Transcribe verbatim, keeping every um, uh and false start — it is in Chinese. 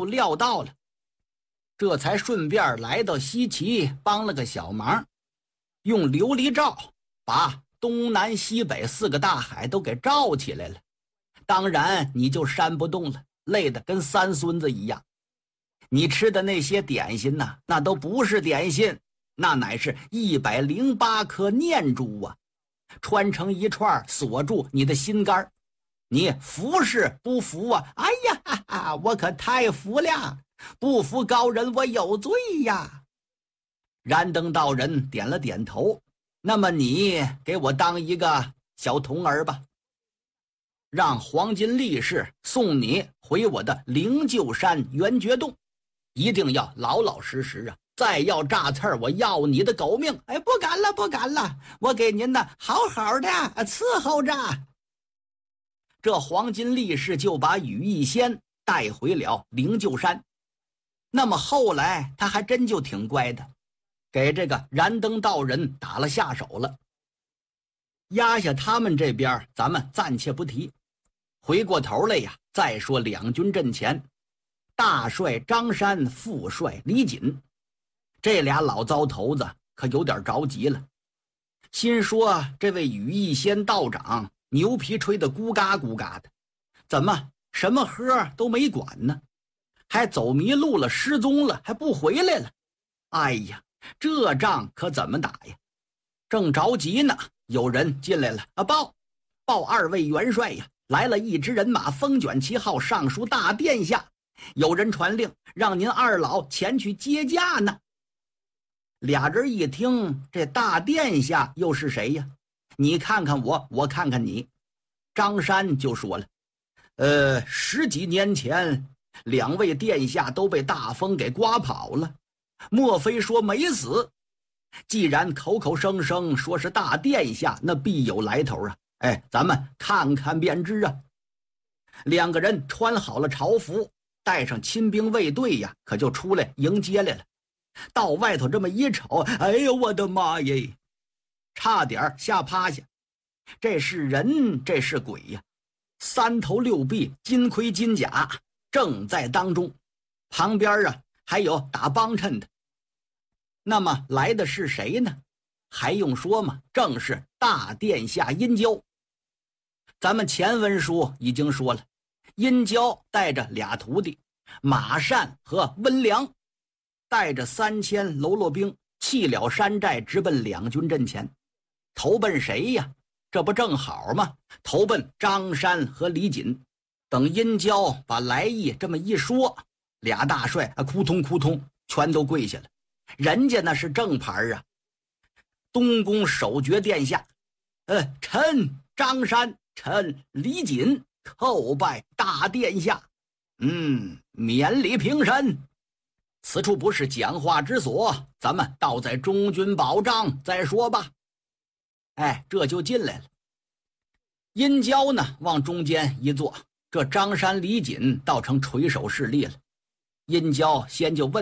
就料到了，这才顺便来到西岐帮了个小忙，用琉璃罩把东南西北四个大海都给罩起来了。当然你就扇不动了，累得跟三孙子一样。你吃的那些点心呐，那都不是点心，那乃是一百零八颗念珠啊，穿成一串锁住你的心肝。你服是不服啊？哎呀哈哈，我可太服了，不服高人我有罪呀。燃灯道人点了点头，那么你给我当一个小童儿吧，让黄金力士送你回我的灵鹫山圆觉洞，一定要老老实实啊！再要炸刺儿，我要你的狗命！哎，不敢了，不敢了，我给您呢好好的伺候着。这黄金力士就把羽翼仙带回了灵鹫山。那么后来他还真就挺乖的，给这个燃灯道人打了下手了。压下他们这边咱们暂且不提，回过头来呀，再说两军阵前，大帅张山，副帅李锦，这俩老糟头子可有点着急了，心说这位羽翼仙道长牛皮吹得咕嘎咕嘎的，怎么什么喝都没管呢？还走迷路了，失踪了，还不回来了。哎呀，这仗可怎么打呀？正着急呢，有人进来了啊！报报二位元帅呀，来了一支人马，风卷旗号，上书大殿下，有人传令让您二老前去接驾呢。俩人一听，这大殿下又是谁呀？你看看我，我看看你。张山就说了，呃，十几年前两位殿下都被大风给刮跑了，莫非说没死？既然口口声声说是大殿下，那必有来头啊！哎，咱们看看便知啊。两个人穿好了朝服，带上亲兵卫队呀，可就出来迎接来了。到外头这么一瞅，哎呦我的妈耶，差点吓趴下。这是人，这是鬼呀！三头六臂，金盔金甲，正在当中。旁边啊还有打帮衬的。那么来的是谁呢？还用说吗？正是大殿下殷郊。咱们前文书已经说了，殷郊带着俩徒弟马善和温良，带着三千喽啰兵弃了山寨，直奔两军阵前。投奔谁呀？这不正好吗？投奔张山和李锦。等殷郊把来意这么一说，俩大帅啊，扑通扑通全都跪下了。人家那是正牌啊！东宫守爵殿下，呃，臣张山，臣李锦叩拜大殿下。嗯，免礼平身。此处不是讲话之所，咱们倒在中军保障再说吧。哎，这就进来了。殷郊呢，往中间一坐，这张山李锦倒成垂手势立了。殷郊先就问